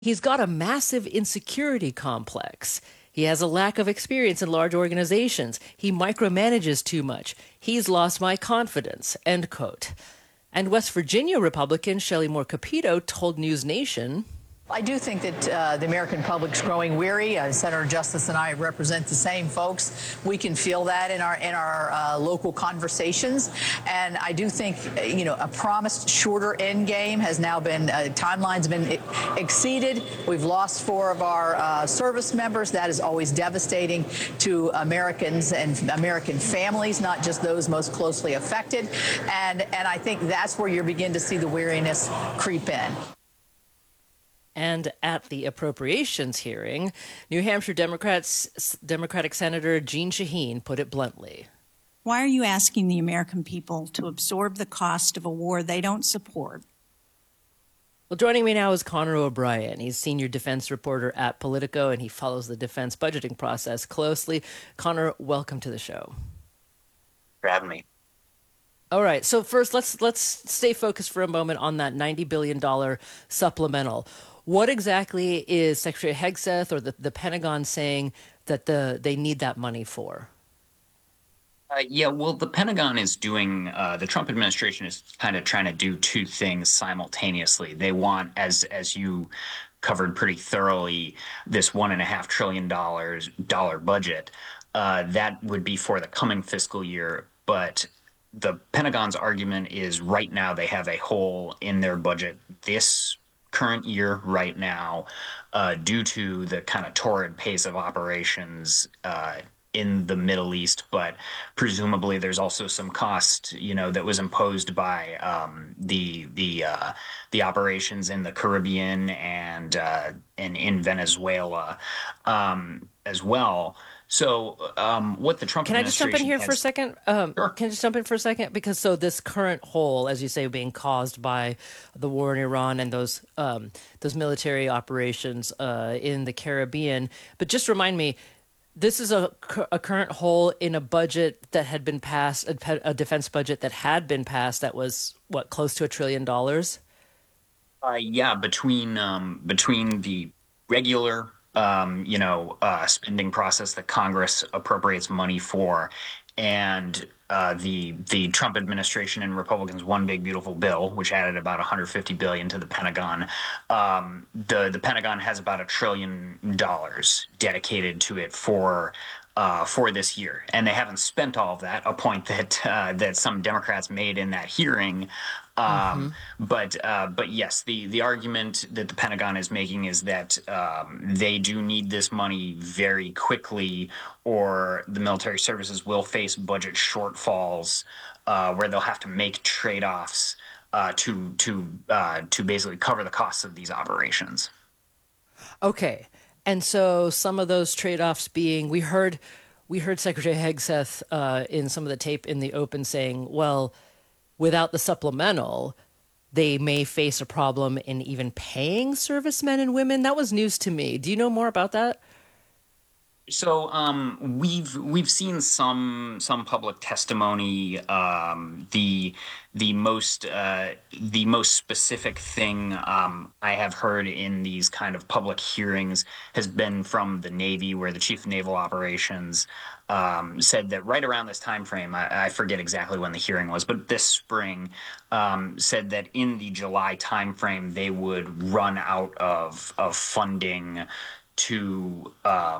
He's got a massive insecurity complex. He has a lack of experience in large organizations. He micromanages too much. He's lost my confidence. End quote. And West Virginia Republican Shelley Moore Capito told News Nation, I do think that the American public's growing weary. Senator Justice and I represent the same folks. We can feel that in our local conversations, and I do think a promised shorter end game has now been timelines been exceeded. We've lost 4 of our service members. That is always devastating to Americans and American families, not just those most closely affected. And I think that's where you begin to see the weariness creep in. and at the appropriations hearing, New Hampshire Democratic Senator Jeanne Shaheen put it bluntly. Why are you asking the American people to absorb the cost of a war they don't support? Well, joining me now is Connor O'Brien. He's senior defense reporter at Politico, and he follows the defense budgeting process closely. Connor, welcome to the show. For having me. All right. So first, let's stay focused for a moment on that $90 billion supplemental. What exactly is Secretary Hegseth or the Pentagon saying that they need that money for? Well, the Pentagon is doing, the Trump administration is kind of trying to do two things simultaneously. They want, as you covered pretty thoroughly, this $1.5 trillion budget. That would be for the coming fiscal year. But the Pentagon's argument is right now they have a hole in their budget this current year right now due to the kind of torrid pace of operations in the Middle East, but presumably there's also some cost, that was imposed by the operations in the Caribbean and in Venezuela as well. So what the Trump Can I just jump in here for a second? Sure. Can I just jump in for a second? Because so this current hole, as you say, being caused by the war in Iran and those military operations in the Caribbean. But just remind me, this is a current hole in a budget that had been passed, a defense budget that had been passed that was, close to $1 trillion? Between the regular spending process that Congress appropriates money for, and the Trump administration and Republicans' one big beautiful bill, which added about $150 billion to the Pentagon. The Pentagon has about $1 trillion dedicated to it for this year, and they haven't spent all of that. A point that some Democrats made in that hearing. But yes, the argument that the Pentagon is making is that they do need this money very quickly, or the military services will face budget shortfalls where they'll have to make trade-offs to basically cover the costs of these operations. Okay. And so some of those trade-offs being, we heard Secretary Hegseth in some of the tape in the open saying, well, without the supplemental, they may face a problem in even paying servicemen and women. That was news to me. Do you know more about that? So we've seen some public testimony. The most specific thing I have heard in these kind of public hearings has been from the Navy, where the Chief of Naval Operations said that right around this time frame, I forget exactly when the hearing was, but this spring, said that in the July time frame they would run out of funding to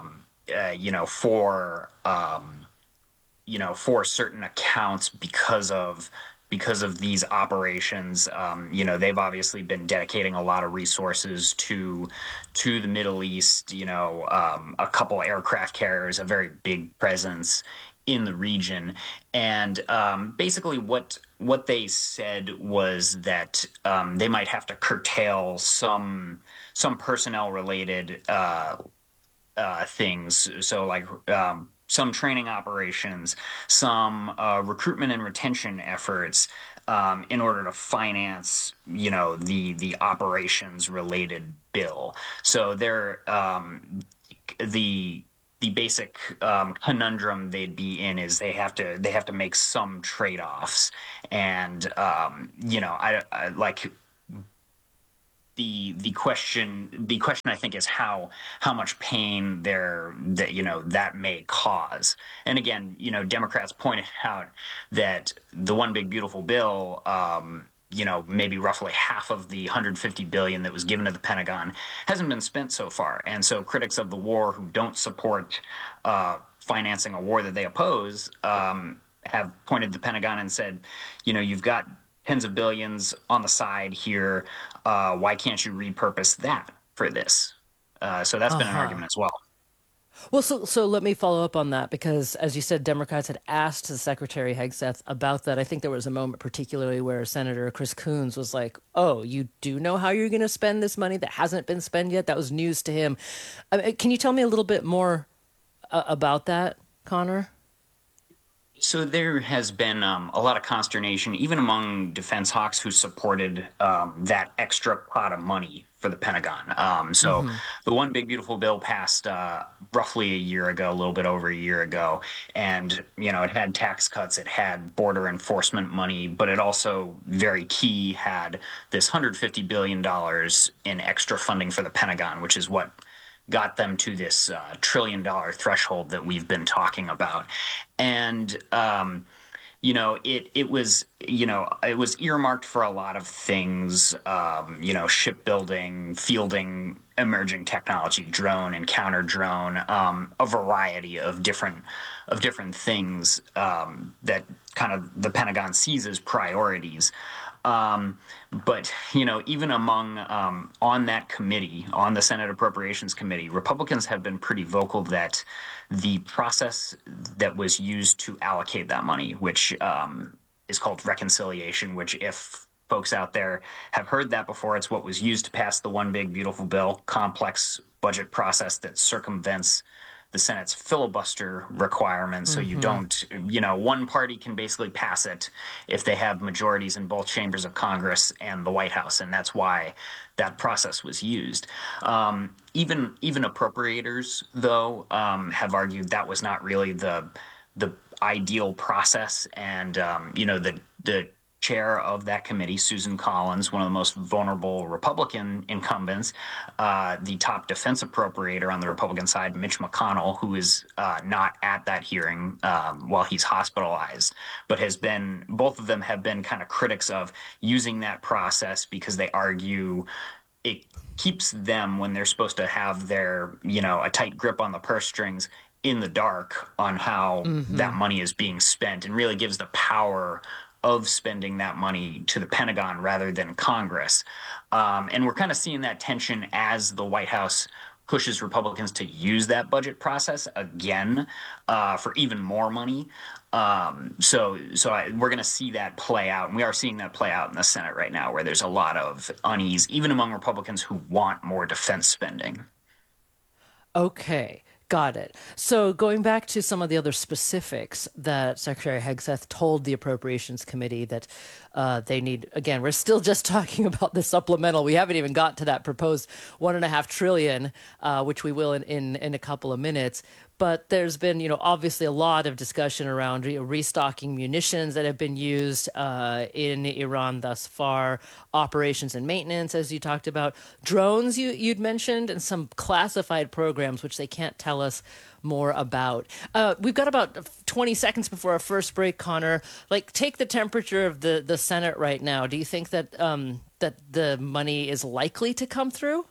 for certain accounts because of these operations. They've obviously been dedicating a lot of resources to the Middle East. A couple aircraft carriers, a very big presence in the region, and basically what they said was that they might have to curtail some personnel related things. So like some training operations, some recruitment and retention efforts in order to finance, the operations related bill. So they're the basic conundrum they'd be in is they have to make some trade-offs, and I like the question I think is how much pain that may cause. And again, Democrats pointed out that the one big beautiful bill, maybe roughly half of the 150 billion that was given to the Pentagon hasn't been spent so far. And so critics of the war who don't support financing a war that they oppose have pointed to the Pentagon and said, you've got tens of billions on the side here. Why can't you repurpose that for this? So that's been an argument as well. Well, so let me follow up on that because, as you said, Democrats had asked the Secretary Hegseth about that. I think there was a moment particularly where Senator Chris Coons was like, "Oh, you do know how you're going to spend this money that hasn't been spent yet?" That was news to him. Can you tell me a little bit more about that, Connor? So there has been a lot of consternation, even among defense hawks who supported that extra pot of money for the Pentagon. So the one big beautiful bill passed roughly a year ago, a little bit over a year ago, and it had tax cuts, it had border enforcement money, but it also very key had this $150 billion in extra funding for the Pentagon, which is what got them to this $1 trillion threshold that we've been talking about. And it was earmarked for a lot of things, shipbuilding, fielding emerging technology, drone and counter drone, a variety of different things that kind of the Pentagon sees as priorities. But even among on that committee, on the Senate Appropriations Committee, Republicans have been pretty vocal that the process that was used to allocate that money, which is called reconciliation, which if folks out there have heard that before, it's what was used to pass the one big beautiful bill, complex budget process that circumvents the Senate's filibuster requirements. So you don't, one party can basically pass it if they have majorities in both chambers of Congress and the White House. And that's why that process was used. Even appropriators, though, have argued that was not really the ideal process. And, the chair of that committee, Susan Collins, one of the most vulnerable Republican incumbents, the top defense appropriator on the Republican side, Mitch McConnell, who is not at that hearing while he's hospitalized, but both of them have been kind of critics of using that process because they argue it keeps them, when they're supposed to have their, a tight grip on the purse strings, in the dark on how that money is being spent, and really gives the power of spending that money to the Pentagon rather than Congress. And we're kind of seeing that tension as the White House pushes Republicans to use that budget process again for even more money. So we're going to see that play out. And we are seeing that play out in the Senate right now, where there's a lot of unease, even among Republicans who want more defense spending. Okay. Got it. So going back to some of the other specifics that Secretary Hegseth told the Appropriations Committee that they need, again, we're still just talking about the supplemental. We haven't even got to that proposed $1.5 trillion, which we will in a couple of minutes. But there's been, obviously a lot of discussion around restocking munitions that have been used in Iran thus far, operations and maintenance, as you talked about, drones you'd mentioned, and some classified programs, which they can't tell us more about. We've got about 20 seconds before our first break, Connor. Take the temperature of the Senate right now. Do you think that that the money is likely to come through?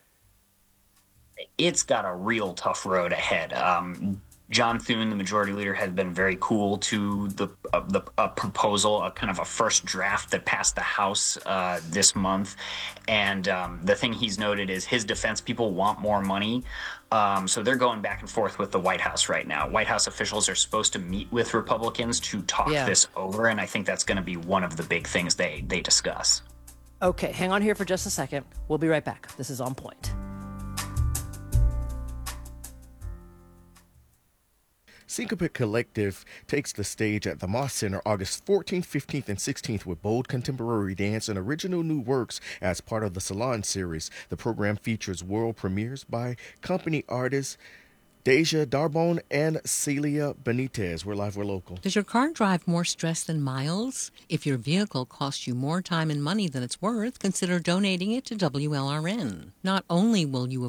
It's got a real tough road ahead. John Thune, the majority leader, has been very cool to the proposal, a kind of a first draft that passed the House this month. And the thing he's noted is his defense people want more money. So they're going back and forth with the White House right now. White House officials are supposed to meet with Republicans to talk this over. And I think that's going to be one of the big things they discuss. Okay, hang on here for just a second. We'll be right back. This is On Point. Syncopate Collective takes the stage at the Moss Center August 14th, 15th, and 16th with bold contemporary dance and original new works as part of the Salon series. The program features world premieres by company artists Deja Darbone and Celia Benitez. We're live, we're local. Does your car drive more stress than miles? If your vehicle costs you more time and money than it's worth, consider donating it to WLRN. Not only will you